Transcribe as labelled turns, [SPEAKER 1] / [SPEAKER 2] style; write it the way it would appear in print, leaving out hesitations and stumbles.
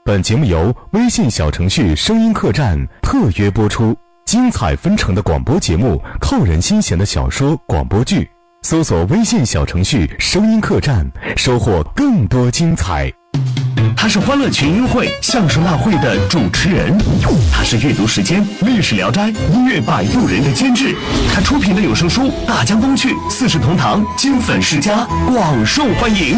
[SPEAKER 1] 本节目由微信小程序声音客栈特约播出，精彩纷呈的广播节目，扣人心弦的小说广播剧，搜索微信小程序声音客栈，收获更多精彩。
[SPEAKER 2] 他是欢乐群英会相声大会的主持人，他是阅读时间历史聊斋音乐摆渡人的监制，他出品的有声书《大江东去》《四世同堂》金粉世家广受欢迎。